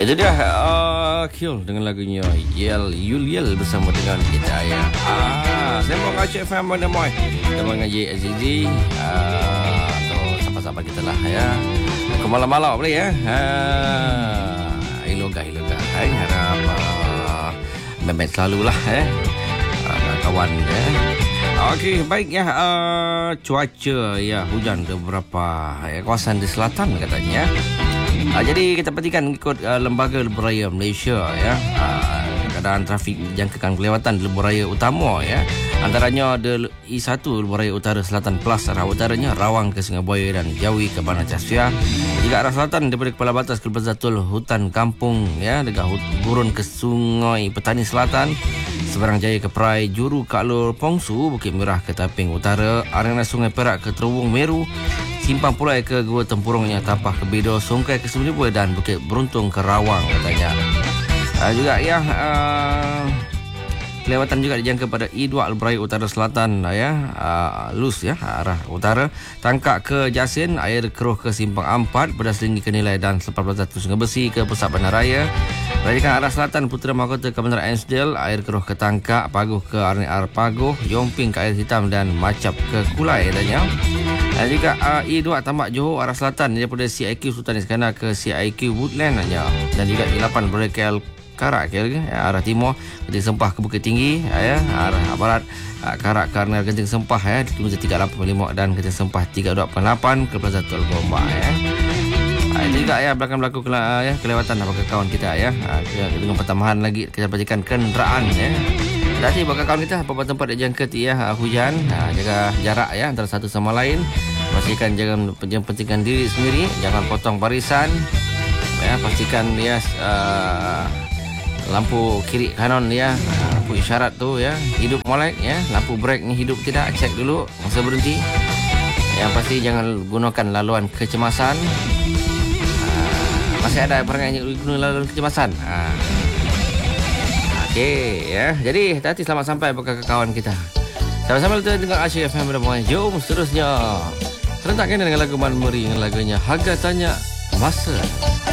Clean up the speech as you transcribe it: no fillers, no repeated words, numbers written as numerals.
Itu dia Kill dengan lagunya Yul bersama dengan kita ya. Saya mau ngajak FM mana moy. Kita mau ngajak Azizi atau siapa-siapa kita lah ya. Ke malam-malam boleh ya. Iloga. Hai harap memet selalu lah ya. Kawan ya. Okey, baik ya. Cuaca ya hujan di beberapa kawasan di selatan katanya. Jadi kita perhatikan ikut Lembaga Lebuh Raya Malaysia ya. Keadaan trafik dijangkakan kelewatan di Lebuh Raya utama ya. Antaranya ada I1 Lebuh Raya Utara Selatan Plus arah utaranya Rawang ke Sungai Buaya dan Jawi ke Bandar Cassia. Jika arah selatan daripada Kepala Batas ke Bezatul Hutan Kampung ya, dekat Gurun ke Sungai Petani Selatan, Seberang Jaya ke Perai, Juru ke Alur Pongsu, Bukit Merah ke Taping Utara, Arena Sungai Perak ke Terowong Meru, Simpang Pulai ke Gua Tempurungnya, Tapah ke Bedo, Songkai ke Semulibua dan Bukit Beruntung ke Rawang katanya. Juga ya kelewatan juga dijangka pada I2 Lebuh Raya Utara Selatan ya, Lus ya arah utara, Tangkak ke Jasin, air keruh ke Simpang Ampat, Pedas Tinggi ke Nilai dan Selepas Belas Sungai Besi ke Pusat Bandaraya. Rajakan arah selatan Putera Mahkota ke Bandar Ainsdale, air keruh ke Tangkak, Paguh ke Arni-Ar Paguh, Yomping ke Air Hitam dan Macap ke Kulai katanya. Dan juga I2 Tambak Johor arah selatan daripada CIQ Sultan Iskandar ke CIQ Woodland aja. Dan juga I8 Berkel Karak ya, arah timur Genting Sempah ke Bukit Tinggi ya, arah barat Karak Karnel Genting Sempah ya, kilometer 385 dan Genting Sempah 328 ke Plaza Tol Gombak ya. Ini juga ya belakang berlaku ya kelewatan bagi kawan kita ya. Dengan pertambahan lagi kita perhatikan kenderaan ya. Jadi bagi kawan kita apa tempat dijangka ya hujan, jaga jarak ya antara satu sama lain. Pastikan jangan pentingkan diri sendiri, jangan potong barisan. Ya, pastikan ya lampu kiri kanan ya, lampu isyarat tu ya hidup molek ya, lampu brake ni hidup tidak, cek dulu masa berhenti. Yang pasti jangan gunakan laluan kecemasan. Masih ada perangai guna laluan kecemasan. Okey ya. Jadi tadi selamat sampai bagi kawan kita. Sama-sama kita dengar Asyik FM bermain. Jom seterusnya. Serentak dengan lagu Man Meri dengan lagunya Harga Tanya Masa.